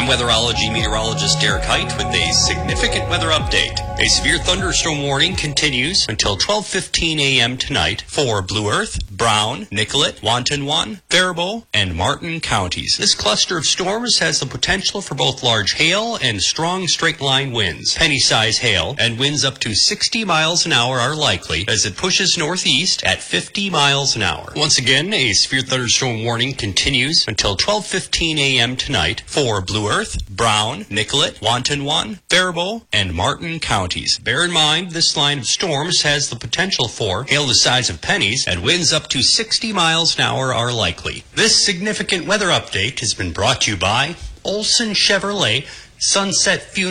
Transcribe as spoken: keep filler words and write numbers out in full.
I'm weatherology meteorologist Derek Height with a significant weather update. A severe thunderstorm warning continues until twelve fifteen a.m. tonight for Blue Earth, Brown, Nicollet, Watonwan, Faribault, and Martin counties. This cluster of storms has the potential for both large hail and strong straight-line winds. Penny-size hail and winds up to sixty miles an hour are likely as it pushes northeast at fifty miles an hour. Once again, a severe thunderstorm warning continues until twelve fifteen a.m. tonight for Blue Earth, Brown, Nicollet, Watonwan, Faribault, and Martin counties. Bear in mind, this line of storms has the potential for hail the size of pennies, and winds up to sixty miles an hour are likely. This significant weather update has been brought to you by Olson Chevrolet, Sunset Funeral